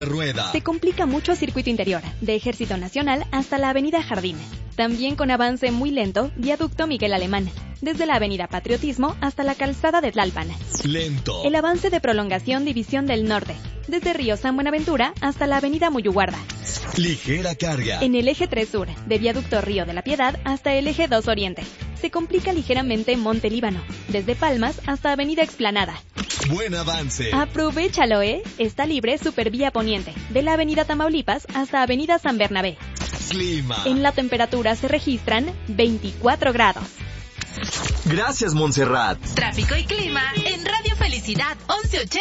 Rueda. Se complica mucho Circuito Interior, de Ejército Nacional hasta la Avenida Jardín. También con avance muy lento, Viaducto Miguel Alemán, desde la Avenida Patriotismo hasta la Calzada de Tlalpan. Lento. El avance de prolongación División del Norte, desde Río San Buenaventura hasta la Avenida Muyuguarda. Ligera carga. En el eje 3 Sur, de Viaducto Río de la Piedad hasta el eje 2 Oriente. Se complica ligeramente Monte Líbano, desde Palmas hasta Avenida Explanada. Buen avance. ¡Aprovechalo, Está libre Supervía Poniente, de la Avenida Tamaulipas hasta Avenida San Bernabé. Clima. En la temperatura se registran 24 grados. Gracias, Montserrat. Tráfico y clima en Radio Felicidad 1180.